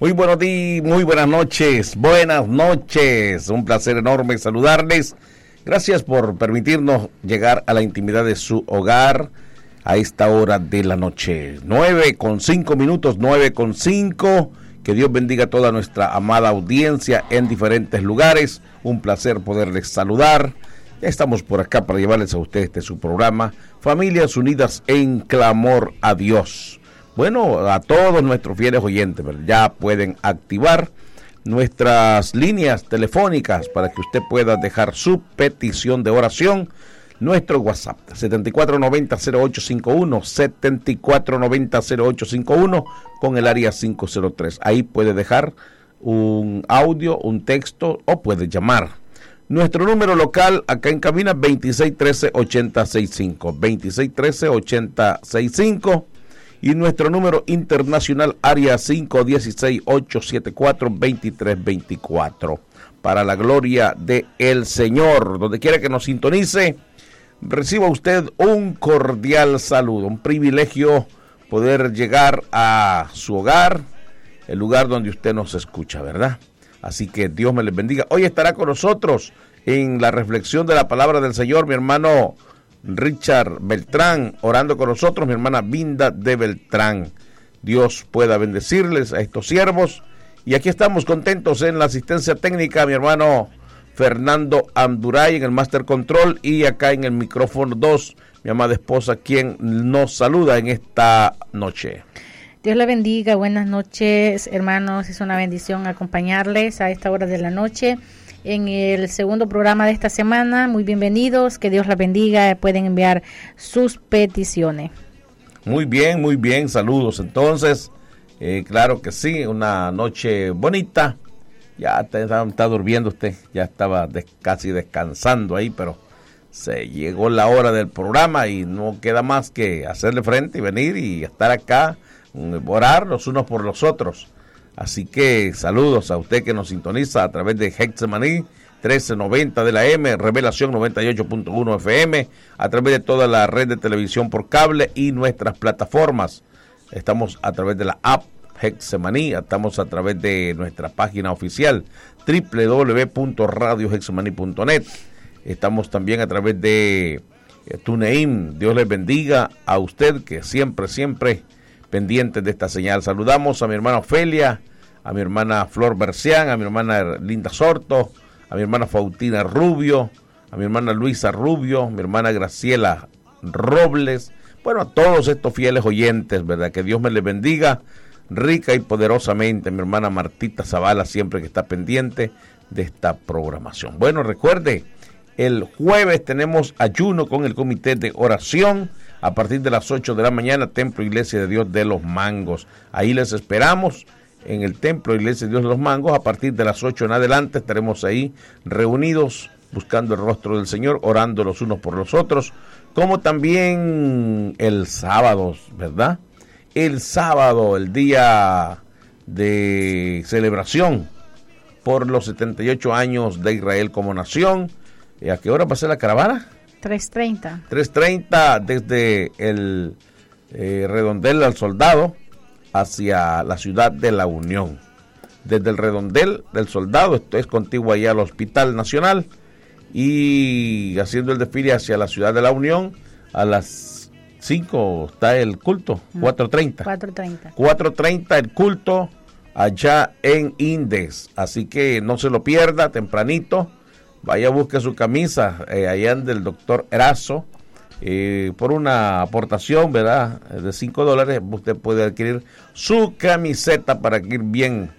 Muy buenos días, muy buenas noches, un placer enorme saludarles. Gracias por permitirnos llegar a la intimidad de su hogar a esta hora de la noche. 9:05, que Dios bendiga a toda nuestra amada audiencia en diferentes lugares. Un placer poderles saludar. Ya estamos por acá para llevarles a ustedes su programa, Familias Unidas en Clamor a Dios. Bueno, a todos nuestros fieles oyentes, ya pueden activar nuestras líneas telefónicas para que usted pueda dejar su petición de oración. Nuestro WhatsApp, 7490-0851, 7490-0851, con el área 503. Ahí puede dejar un audio, un texto o puede llamar. Nuestro número local acá en cabina, 2613-8065, 2613-8065. Y nuestro número internacional, área 516-874-2324. Para la gloria de el Señor, donde quiera que nos sintonice, reciba usted un cordial saludo. Un privilegio poder llegar a su hogar, el lugar donde usted nos escucha, ¿verdad? Así que Dios me les bendiga. Hoy estará con nosotros en la reflexión de la palabra del Señor mi hermano Richard Beltrán, orando con nosotros, mi hermana Vinda de Beltrán. Dios pueda bendecirles a estos siervos. Y aquí estamos contentos en la asistencia técnica, mi hermano Fernando Anduray en el Master Control, y acá en el micrófono 2, mi amada esposa, quien nos saluda en esta noche. Dios la bendiga, buenas noches, hermanos. Es una bendición acompañarles a esta hora de la noche en el segundo programa de esta semana. Muy bienvenidos, que Dios la bendiga. Pueden enviar sus peticiones. Muy bien, saludos. Entonces, claro que sí, una noche bonita. Ya está durmiendo usted, ya estaba casi descansando ahí, pero se llegó la hora del programa y no queda más que hacerle frente y venir y estar acá, orar los unos por los otros. Así que saludos a usted que nos sintoniza a través de Hexemaní 1390 de la M, Revelación 98.1 FM, a través de toda la red de televisión por cable y nuestras plataformas. Estamos a través de la app Hexemaní, estamos a través de nuestra página oficial www.radiohexemaní.net. Estamos también a través de TuneIn. Dios les bendiga a usted que siempre pendientes de esta señal. Saludamos a mi hermana Ofelia, a mi hermana Flor Bercián, a mi hermana Linda Sorto, a mi hermana Faustina Rubio, a mi hermana Luisa Rubio, mi hermana Graciela Robles. Bueno, a todos estos fieles oyentes, ¿verdad? Que Dios me les bendiga rica y poderosamente. Mi hermana Martita Zavala, siempre que está pendiente de esta programación. Bueno, recuerde, el jueves tenemos ayuno con el comité de oración. A partir de las 8 de la mañana, Templo Iglesia de Dios de los Mangos. Ahí les esperamos en el Templo Iglesia de Dios de los Mangos. A partir de las 8 en adelante estaremos ahí reunidos, buscando el rostro del Señor, orando los unos por los otros. Como también el sábado, ¿verdad? El sábado, el día de celebración por los 78 años de Israel como nación. ¿A qué hora va a ser la caravana? 3:30. 3:30 desde el Redondel al Soldado hacia la ciudad de La Unión. Desde el Redondel del Soldado, esto es contiguo allá al Hospital Nacional, y haciendo el desfile hacia la ciudad de La Unión. A las 5 está el culto, 4:30. 4:30 el culto allá en Indes. Así que no se lo pierda, tempranito. Vaya, busque su camisa allá del doctor Erazo. Por una aportación, ¿verdad?, de $5, usted puede adquirir su camiseta para que ir bien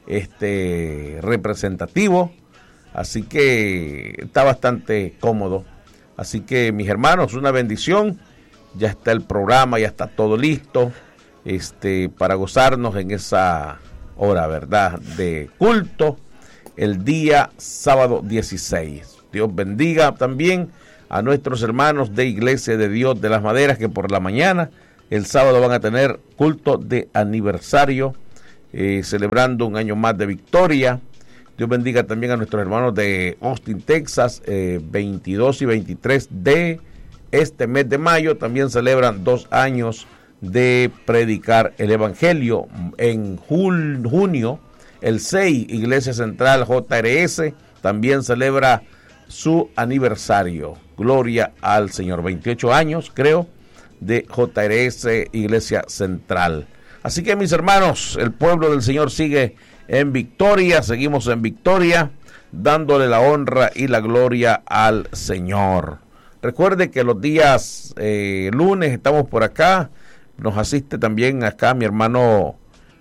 representativo. Así que está bastante cómodo. Así que, mis hermanos, una bendición. Ya está el programa, ya está todo listo para gozarnos en esa hora, ¿verdad?, de culto, el día sábado 16. Dios bendiga también a nuestros hermanos de Iglesia de Dios de las Maderas, que por la mañana, el sábado, van a tener culto de aniversario, celebrando un año más de victoria. Dios bendiga también a nuestros hermanos de Austin, Texas, 22 y 23 de este mes de mayo. También celebran 2 años de predicar el Evangelio. En junio, el 6, Iglesia Central JRS también celebra su aniversario. Gloria al Señor. 28 años, creo, de JRS Iglesia Central. Así que, mis hermanos, el pueblo del Señor sigue en victoria, seguimos en victoria, dándole la honra y la gloria al Señor. Recuerde que los días lunes estamos por acá, nos asiste también acá mi hermano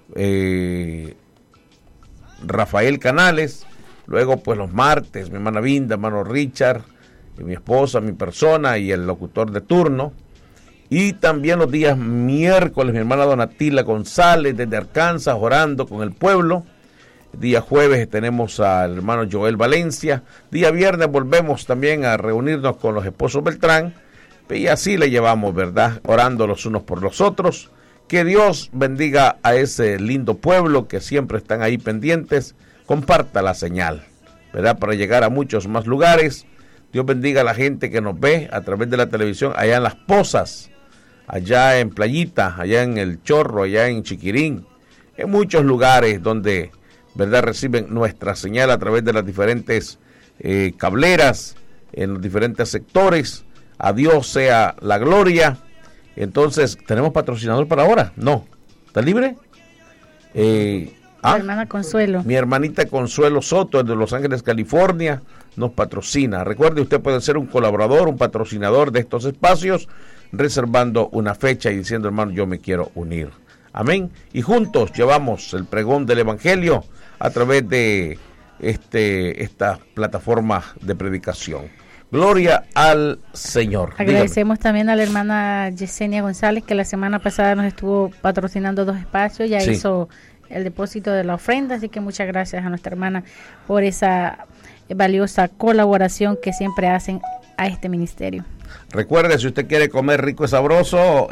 Rafael Canales. Luego pues los martes mi hermana Vinda, hermano Richard, mi esposa, mi persona y el locutor de turno. Y también los días miércoles mi hermana Donatila González desde Arkansas orando con el pueblo. Día jueves tenemos al hermano Joel Valencia. Día viernes volvemos también a reunirnos con los esposos Beltrán. Y así le llevamos, ¿verdad? Orando los unos por los otros. Que Dios bendiga a ese lindo pueblo que siempre están ahí pendientes. Comparta la señal, ¿verdad? Para llegar a muchos más lugares. Dios bendiga a la gente que nos ve a través de la televisión allá en Las Pozas, allá en Playita, allá en El Chorro, allá en Chiquirín. En muchos lugares donde, ¿verdad?, reciben nuestra señal a través de las diferentes cableras, en los diferentes sectores. A Dios sea la gloria. Entonces, ¿tenemos patrocinador para ahora? No. ¿Está libre? Mi hermana Consuelo. Mi hermanita Consuelo Soto, de Los Ángeles, California, nos patrocina. Recuerde, usted puede ser un colaborador, un patrocinador de estos espacios, reservando una fecha y diciendo, hermano, yo me quiero unir. Amén. Y juntos llevamos el pregón del Evangelio a través de esta plataforma de predicación. Gloria al Señor. Agradecemos también a la hermana Yesenia González, que la semana pasada nos estuvo patrocinando 2 espacios, ya hizo el depósito de la ofrenda, así que muchas gracias a nuestra hermana por esa valiosa colaboración que siempre hacen a este ministerio. Recuerde, si usted quiere comer rico y sabroso,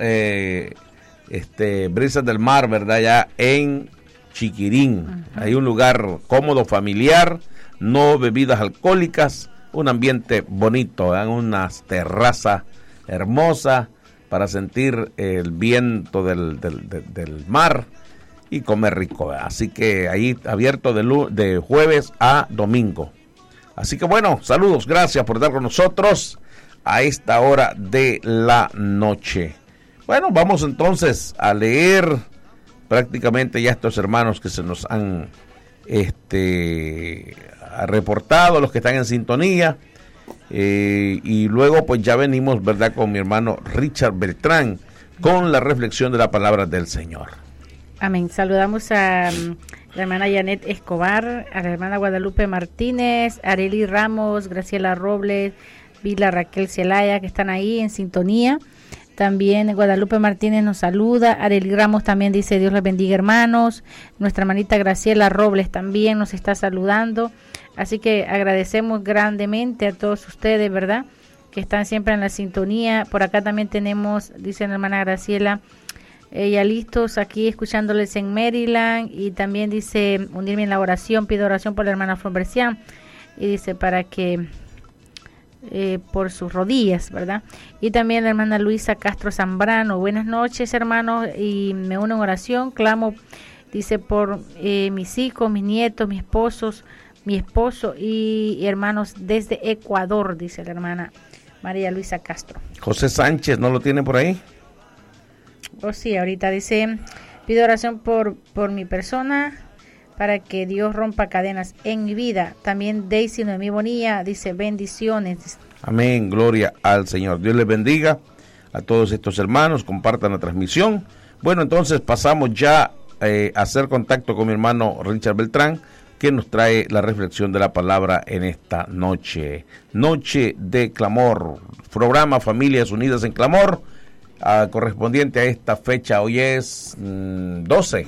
Brisas del Mar, ¿verdad? Ya en Chiquirín. Hay un lugar cómodo, familiar, no bebidas alcohólicas, un ambiente bonito, en unas terrazas hermosas para sentir el viento del mar y comer rico. Así que ahí abierto de jueves a domingo. Así que bueno, saludos, gracias por estar con nosotros a esta hora de la noche. Bueno, vamos entonces a leer prácticamente ya estos hermanos que se nos han reportado, los que están en sintonía, y luego pues ya venimos, ¿verdad?, con mi hermano Richard Beltrán con la reflexión de la palabra del Señor. Amén. Saludamos a la hermana Janet Escobar, a la hermana Guadalupe Martínez, Arely Ramos, Graciela Robles, Vila Raquel Celaya, que están ahí en sintonía. También Guadalupe Martínez nos saluda, Arely Ramos también dice Dios les bendiga, hermanos. Nuestra hermanita Graciela Robles también nos está saludando. Así que agradecemos grandemente a todos ustedes, ¿verdad?, que están siempre en la sintonía. Por acá también tenemos, dice la hermana Graciela, ya listos aquí escuchándoles en Maryland, y también dice unirme en la oración, pido oración por la hermana Florbercián, y dice para que por sus rodillas, ¿verdad? Y también la hermana Luisa Castro Zambrano, buenas noches, hermanos, y me uno en oración, clamo, dice, por mis hijos, mis nietos, mi esposo y hermanos desde Ecuador, dice la hermana María Luisa Castro. José Sánchez, ¿no lo tiene por ahí? Oh, sí, ahorita dice, pido oración por mi persona, para que Dios rompa cadenas en mi vida. También Daisy Noemí Bonilla dice, bendiciones. Amén, gloria al Señor. Dios les bendiga a todos estos hermanos, compartan la transmisión. Bueno, entonces pasamos ya a hacer contacto con mi hermano Richard Beltrán, que nos trae la reflexión de la palabra en esta noche. Noche de clamor, programa Familias Unidas en Clamor, correspondiente a esta fecha. Hoy es 12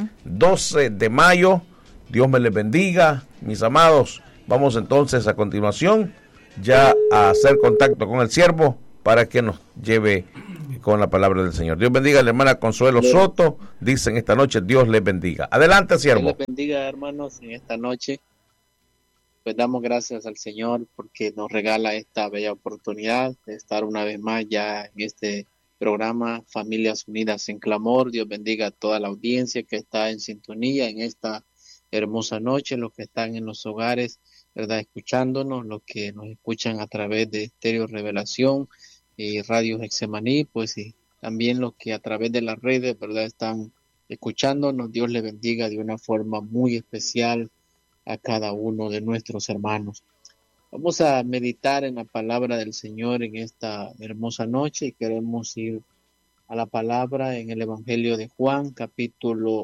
de mayo. Dios me les bendiga, mis amados. Vamos entonces a continuación ya a hacer contacto con el siervo para que nos lleve con la palabra del Señor. Dios bendiga a la hermana Consuelo Soto. Dicen esta noche, Dios les bendiga. Adelante, siervo. Dios les bendiga, hermanos, en esta noche. Pues damos gracias al Señor porque nos regala esta bella oportunidad de estar una vez más ya en este programa Familias Unidas en Clamor. Dios bendiga a toda la audiencia que está en sintonía en esta hermosa noche, los que están en los hogares, ¿verdad? Escuchándonos, los que nos escuchan a través de Estéreo Revelación y Radio Hexemaní, pues y también los que a través de las redes, ¿verdad? Están escuchándonos. Dios les bendiga de una forma muy especial a cada uno de nuestros hermanos. Vamos a meditar en la palabra del Señor en esta hermosa noche y queremos ir a la palabra en el Evangelio de Juan, capítulo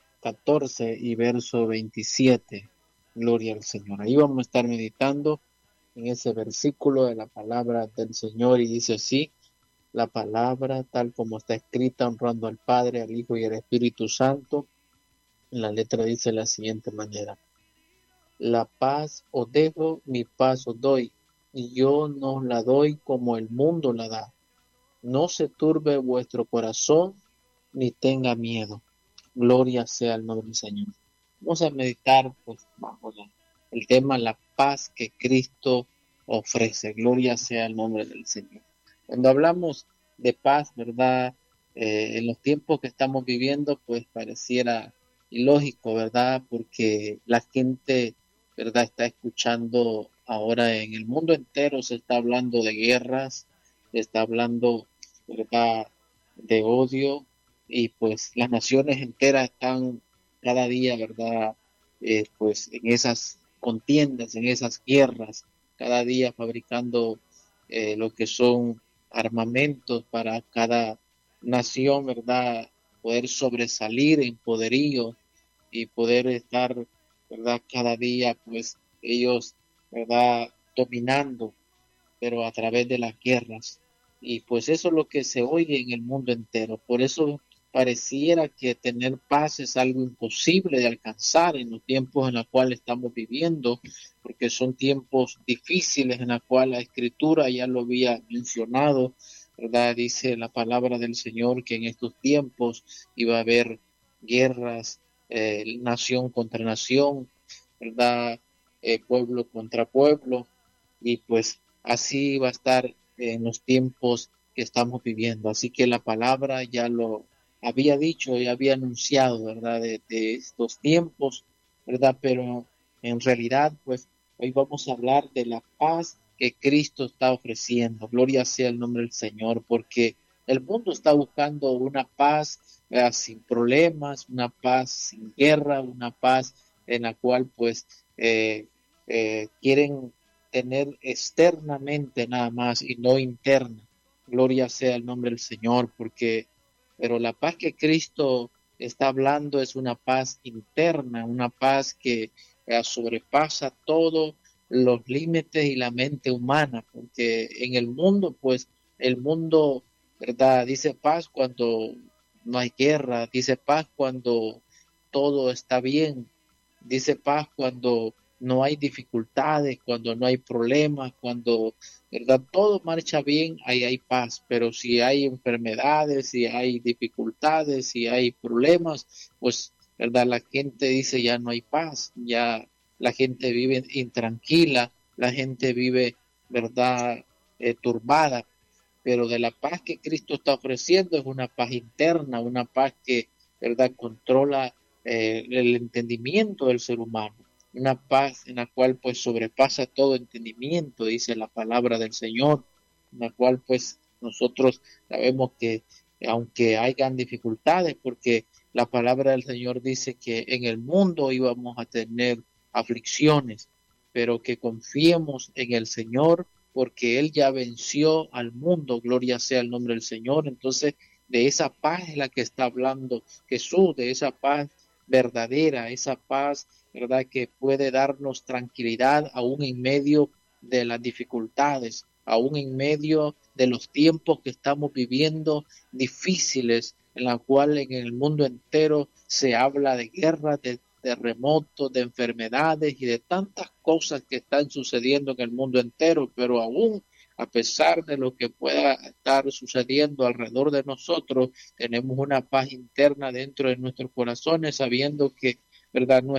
14 y verso 27. Gloria al Señor. Ahí vamos a estar meditando en ese versículo de la palabra del Señor y dice así: la palabra tal como está escrita, honrando al Padre, al Hijo y al Espíritu Santo. En la letra dice de la siguiente manera: la paz os dejo, mi paz os doy, y yo no la doy como el mundo la da. No se turbe vuestro corazón, ni tenga miedo. Gloria sea el nombre del Señor. Vamos a meditar pues bajo el tema la paz que Cristo ofrece. Gloria sea el nombre del Señor. Cuando hablamos de paz, ¿verdad? En los tiempos que estamos viviendo, pues pareciera ilógico, ¿verdad? Porque la gente, ¿verdad?, está escuchando ahora en el mundo entero, se está hablando de guerras, se está hablando, ¿verdad?, de odio, y pues las naciones enteras están cada día, ¿verdad?, pues en esas contiendas, en esas guerras, cada día fabricando lo que son armamentos para cada nación, ¿verdad?, poder sobresalir en poderío y poder estar, ¿verdad?, cada día, pues ellos, ¿verdad?, dominando, pero a través de las guerras. Y pues eso es lo que se oye en el mundo entero. Por eso pareciera que tener paz es algo imposible de alcanzar en los tiempos en los cuales estamos viviendo, porque son tiempos difíciles en los cuales la Escritura ya lo había mencionado, ¿verdad? Dice la palabra del Señor que en estos tiempos iba a haber guerras, nación contra nación, ¿verdad? Pueblo contra pueblo, y pues así va a estar en los tiempos que estamos viviendo. Así que la palabra ya lo había dicho y había anunciado, ¿verdad?, de estos tiempos, ¿verdad? Pero en realidad, pues hoy vamos a hablar de la paz que Cristo está ofreciendo. Gloria sea el nombre del Señor, porque el mundo está buscando una paz sin problemas, una paz sin guerra, una paz en la cual pues quieren tener externamente nada más y no interna. Gloria sea el nombre del Señor, pero la paz que Cristo está hablando es una paz interna, una paz que sobrepasa todos los límites y la mente humana, porque en el mundo, pues, el mundo, ¿verdad?, dice paz cuando no hay guerra, dice paz cuando todo está bien, dice paz cuando no hay dificultades, cuando no hay problemas, cuando, ¿verdad?, todo marcha bien, ahí hay paz. Pero si hay enfermedades, si hay dificultades, si hay problemas, pues, ¿verdad?, la gente dice ya no hay paz, ya la gente vive intranquila, la gente vive, ¿verdad?, turbada. Pero de la paz que Cristo está ofreciendo es una paz interna, una paz que, ¿verdad?, controla el entendimiento del ser humano, una paz en la cual pues sobrepasa todo entendimiento, dice la palabra del Señor, en la cual pues nosotros sabemos que aunque hayan dificultades, porque la palabra del Señor dice que en el mundo íbamos a tener aflicciones, pero que confiemos en el Señor, porque Él ya venció al mundo. Gloria sea el nombre del Señor. Entonces, de esa paz es la que está hablando Jesús, de esa paz verdadera, esa paz, ¿verdad?, que puede darnos tranquilidad aún en medio de las dificultades, aún en medio de los tiempos que estamos viviendo difíciles, en la cual en el mundo entero se habla de guerra, de terremotos, de enfermedades y de tantas cosas que están sucediendo en el mundo entero, pero aún a pesar de lo que pueda estar sucediendo alrededor de nosotros, tenemos una paz interna dentro de nuestros corazones, sabiendo que, ¿verdad?,